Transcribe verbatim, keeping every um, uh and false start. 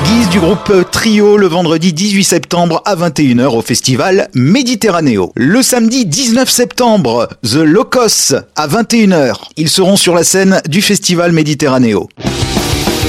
Guise du groupe Trio le vendredi dix-huit septembre à vingt et une heures au festival Méditerranéo. Le samedi dix-neuf septembre, The Locos à vingt et une heures. Ils seront sur la scène du festival Méditerranéo.